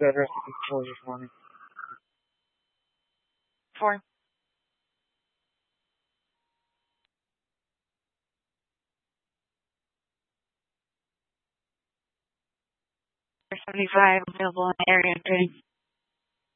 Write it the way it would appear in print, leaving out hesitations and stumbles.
that recipe for me. 4. 75 available in the area. Good.